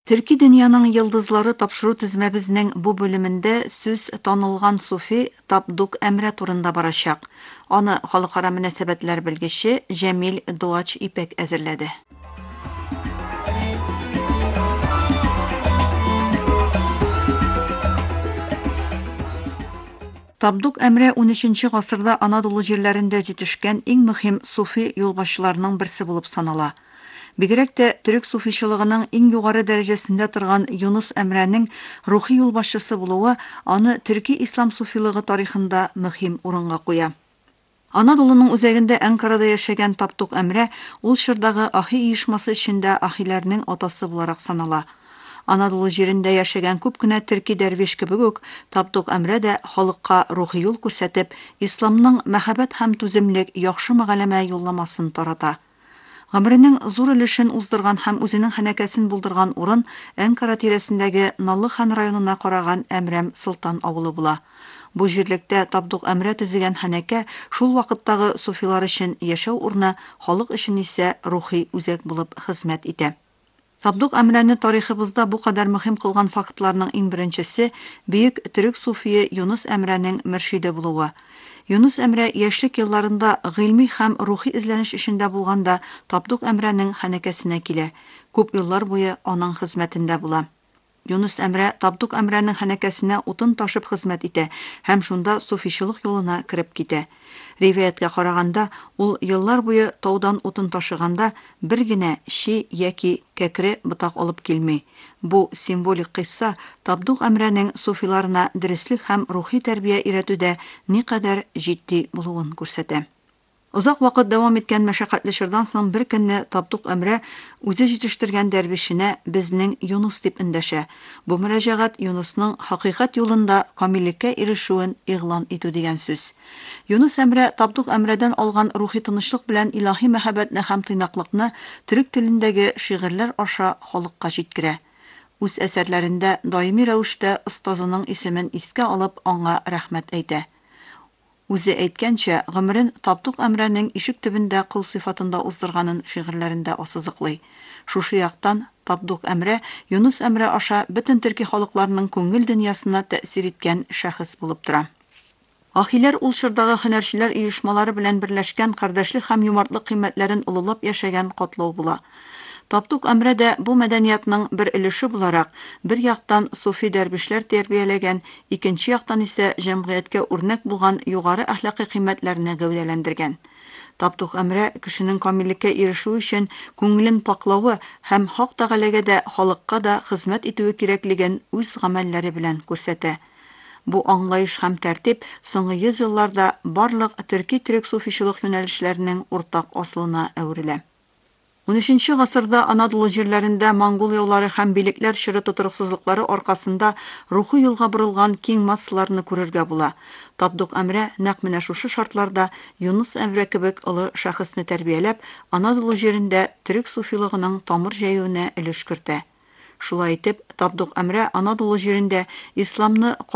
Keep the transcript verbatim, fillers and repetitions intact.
Төрки дөньяның йылдызлары тапшыру тезмәбезнең бу бөлемендә сүз танылган суфи Табдук Әмрә турында барачак. Аны халыкара мөнәсәбәтләр белгече Җәмил Дуач Ипәк әзерләде. Табдук Әмрә унөченче гасырда Анадолу җирләрендә җитешкән иң мөһим суфи юлбашчыларның берсе булып санала. Бигрәк тә төрек суфичылыгының иң югары дәрәҗәсендә торган Юнус Әмрәнең рухи юлбашчысы булуы аны төрки ислам суфилыгы тарихында мөһим урынга куя. Анадолуның үзәгендә Әнкарада яшәгән Табдук Әмрә ул чордагы ахи оешмасы эчендә ахиләрнең атасы буларак санала. Анадолу җирендә яшәгән күп кенә төрки дәрвиш кебек үк Табдук Әмрә дә халыкка рухи юл күрсәтеп, исламның мәхәббәт һәм түземлек яхшы мәгълүмә юлламасын тарата. Гомеренең зур өлешен уздырган һәм үзенең хәнәкәсен булдырган урын Әнкара тирәсендәге Наллыхан районына караган Әмрәм Солтан авылы була. Бу җирлектә Табдук Әмрә төзегән хәнәкә шул вакыттагы суфилар өчен яшәү урыны, халык өчен исә рухи үзәк булып хезмәт итә. Табдук Әмрәне тарихыбызда бу кадәр мөһим кылган фактларның иң беренчесе бөек төрек суфие Юнус Әмрәнең мөршиде булуы. Юнус Әмрә яшьлек елларында гыйльми һәм рухи изләнеш эшендә булганда Табдук Әмрәнең хәнәкәсенә килә. Күп еллар буе аның хезмәтендә була. Юнус Әмрә Табдук Әмрәнең хәнәкәсенә утын ташып хезмәт итә һәм шунда суфичылык юлына кирип китә. Риваяткә караганда, ул еллар буе таудан утын ташыганда бер генә ши яки кәкре ботак алып килми. Бу символик кыйсса Табдук Әмрәнең суфиларына дәреслек һәм рухи тәрбия өйрәтүдә никадәр җитди булуын күрсәтә. Узак вакыт дәвам иткән мәшәкатьле чордан соң бер көнне Табдук Әмрә үзе җитештергән дәрвишенә безнең Юнус дип эндәшә. Бу мөрәҗәгать Юнусның хакыйкать юлында камиллеккә ирешүен игълан итү дигән сүз. Юнус Әмрә Табдук Әмрәдән алган рухи тынычлык белән илаһи мәхәббәтне һәм тыйнаклыкны төрек телендәге шигырьләр аша халыкка җиткерә. Үз әсәрләрендә даими рәвештә остазының исемен искә алып аңа рәхмәт әйтә. Үзе әйткәнчә, гомерен Табдук Әмрәнең ишек төбендә кол сыйфатында уздырганын шигырьләрендә ассызыклый. Шушы яктан Табдук Әмрә Юнус Әмрә аша бөтен төрки халыкларының күңел дөньясына тәэсир иткән шәхес булып тора. Ахиләр ул чордагы һөнәрчеләр оешмалары белән берләшкән кардәшлек һәм юмартлык кыйммәтләрен улылап яшәгән катлау була. Табдук Әмрә дә бу мәдәниятның бер өлеше буларак, бер яктан суфи дәрвишләр тәрбияләгән, икенче яктан исә җәмгыятькә үрнәк булган югары әхлакый кыйммәтләрне гәүдәләндергән. Табдук Әмрә кешенең камиллеккә ирешү өчен күңелен паклавы һәм Хак Тәгаләгә дә, халыкка да хезмәт итүе кирәклеген үз гамәлләре белән күрсәтә. Бу аңлаеш һәм тәртип соңгы йөз елларда барлык төрки төрек суфичылык юнәлешләренең уртак асылына әверелә. унөченче гасырда Анадолу җирләрендә монгол яулары һәм билекләр чоры тотырыксызлыклары аркасында рухи юлга борылган киң массаларны күрергә була. Табдук Әмрә нәкъ менә шушы шартларда Юнус Әмрә кебек олы шәхесне тәрбияләп, Анадолу җирендә төрек суфилыгының тамыр җәюенә өлеш кертә. Шулай итеп, Табдук Әмрә Анадолу җирендә исламны